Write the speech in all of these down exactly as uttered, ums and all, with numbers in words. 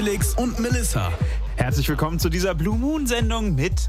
Felix und Melissa. Herzlich willkommen zu dieser Blue Moon Sendung mit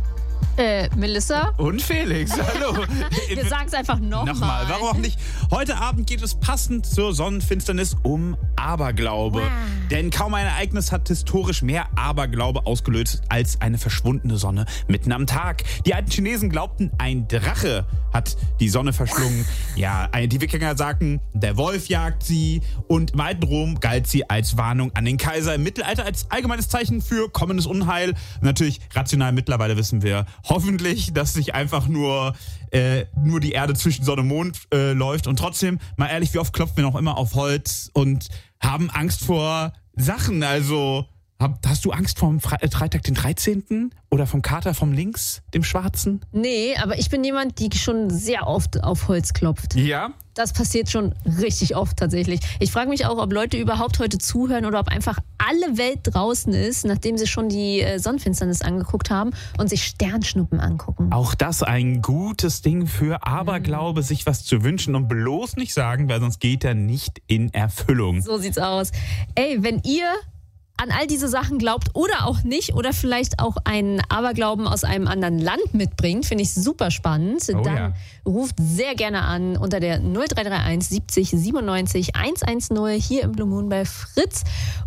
Äh, Melissa? und Felix. Hallo. Wir sagen es einfach nochmal. Nochmal, warum auch nicht? Heute Abend geht es passend zur Sonnenfinsternis um Aberglaube. Wow. Denn kaum ein Ereignis hat historisch mehr Aberglaube ausgelöst als eine verschwundene Sonne mitten am Tag. Die alten Chinesen glaubten, ein Drache hat die Sonne verschlungen. Ja, die Wikinger sagten, der Wolf jagt sie. Und im alten Rom galt sie als Warnung an den Kaiser. Im Mittelalter als allgemeines Zeichen für kommendes Unheil. Natürlich rational mittlerweile wissen wir hoffentlich, dass sich einfach nur, äh, nur die Erde zwischen Sonne und Mond äh, läuft. Und trotzdem, mal ehrlich, wie oft klopfen wir noch immer auf Holz und haben Angst vor Sachen? Also, hab, hast du Angst vom Fre- äh, Freitag den dreizehnten? Oder vom Kater vom Links, dem Schwarzen? Nee, aber ich bin jemand, die schon sehr oft auf Holz klopft. Ja? Das passiert schon richtig oft tatsächlich. Ich frage mich auch, ob Leute überhaupt heute zuhören oder ob einfach alle Welt draußen ist, nachdem sie schon die äh, Sonnenfinsternis angeguckt haben und sich Sternschnuppen angucken. Auch das ein gutes Ding für Aberglaube, mhm. sich was zu wünschen und bloß nicht sagen, weil sonst geht er nicht in Erfüllung. So sieht's aus. Ey, wenn ihr an all diese Sachen glaubt oder auch nicht oder vielleicht auch einen Aberglauben aus einem anderen Land mitbringt, finde ich super spannend. Oh, Dann ja. ruft sehr gerne an unter der null drei drei eins siebzig siebenundneunzig hundertzehn hier im Blue Moon bei Fritz.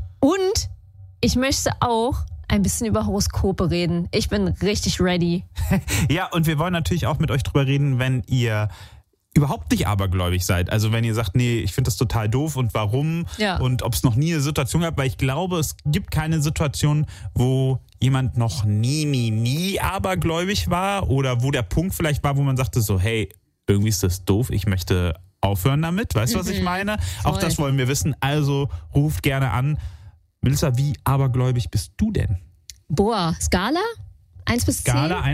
Und ich möchte auch ein bisschen über Horoskope reden. Ich bin richtig ready. Ja, und wir wollen natürlich auch mit euch drüber reden, wenn ihr überhaupt nicht abergläubig seid. Also wenn ihr sagt, nee, ich finde das total doof und warum Ja. und ob es noch nie eine Situation gab, weil ich glaube, es gibt keine Situation, wo jemand noch nie, nie, nie abergläubig war oder wo der Punkt vielleicht war, wo man sagte so, hey, irgendwie ist das doof, ich möchte aufhören damit. Weißt du, was ich meine? Voll. Auch das wollen wir wissen, also ruft gerne an. Melissa, wie abergläubig bist du denn? Boah, Skala? eins bis zehn? Skala